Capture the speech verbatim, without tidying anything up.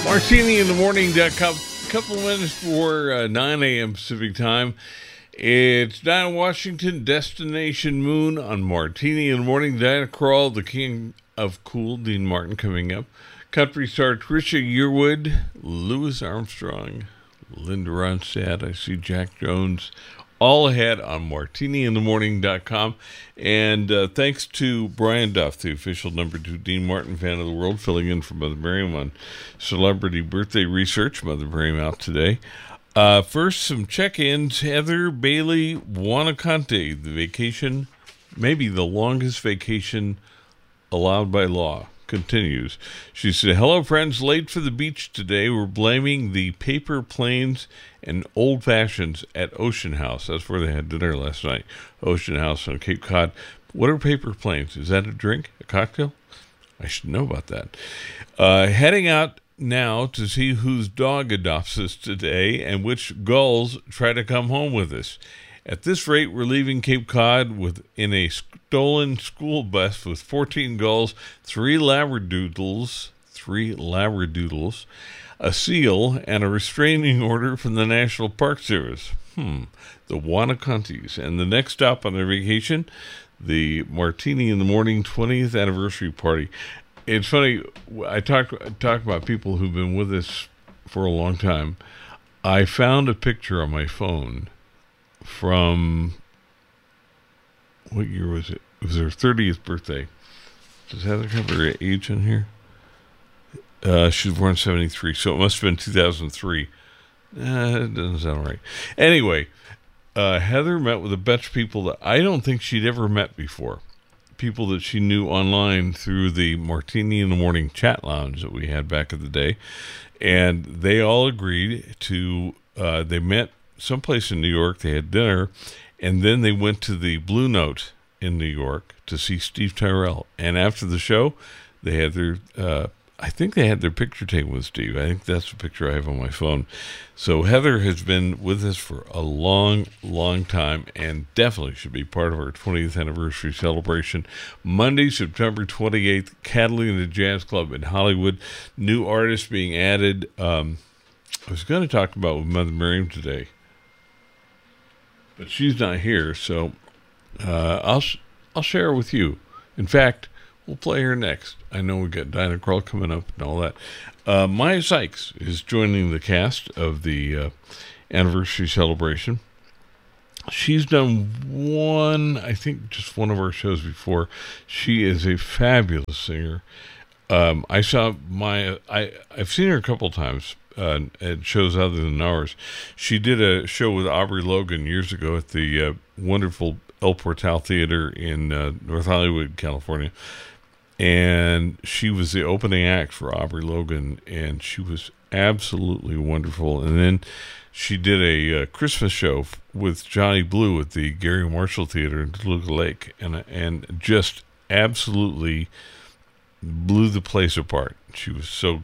Martini in the morning dot com. A couple of minutes before uh, nine a.m. Pacific time. It's Diana Washington, Destination Moon on Martini in the morning. Diana Krall, the king of cool, Dean Martin coming up. Country star Trisha Yearwood, Louis Armstrong, Linda Ronstadt. I see Jack Jones. All ahead on Martini in the morning dot com. And uh, thanks to Brian Duff, the official number two Dean Martin fan of the world, filling in for Mother Miriam on Celebrity Birthday Research. Mother Miriam out today. Uh, first, some check-ins. Heather Bailey Wanakante, the vacation, maybe the longest vacation allowed by law, continues. She said, hello, friends. Late for the beach today. We're blaming the paper planes and old fashions at Ocean House. That's where they had dinner last night. Ocean House on Cape Cod. What are paper planes? Is that a drink? A cocktail? I should know about that. Uh, heading out now to see whose dog adopts us today and which gulls try to come home with us. At this rate, we're leaving Cape Cod with in a stolen school bus with fourteen gulls, three labradoodles, three labradoodles, a seal, and a restraining order from the National Park Service. Hmm. The Wanacontes. And the next stop on their vacation, the Martini in the Morning twentieth anniversary party. It's funny, I talk, I talk about people who've been with us for a long time. I found a picture on my phone from, what year was it? It was her thirtieth birthday. Does Heather have her age in here? Uh, she was born in seventy-three, so it must have been two thousand three. Uh, it doesn't sound right. Anyway, uh, Heather met with a bunch of people that I don't think she'd ever met before. People that she knew online through the Martini in the Morning chat lounge that we had back in the day. And they all agreed to, uh, they met someplace in New York, they had dinner, and then they went to the Blue Note in New York to see Steve Tyrell. And after the show, they had their, uh, I think they had their picture taken with Steve. I think that's the picture I have on my phone. So Heather has been with us for a long, long time and definitely should be part of our twentieth anniversary celebration. Monday, September twenty-eighth, Catalina Jazz Club in Hollywood. New artists being added. Um, I was going to talk about with Mother Miriam today, but she's not here, so uh, I'll I'll share her with you. In fact, we'll play her next. I know we got Diana Krall coming up and all that. Uh, Maya Sykes is joining the cast of the uh, anniversary celebration. She's done one, I think, just one of our shows before. She is a fabulous singer. Um, I saw Maya. I I've seen her a couple times. Uh, at shows other than ours. She did a show with Aubrey Logan years ago at the uh, wonderful El Portal Theater in uh, North Hollywood, California. And she was the opening act for Aubrey Logan, and she was absolutely wonderful. And then she did a uh, Christmas show f- with Johnny Blue at the Gary Marshall Theater in Toluca Lake, and and just absolutely blew the place apart. She was so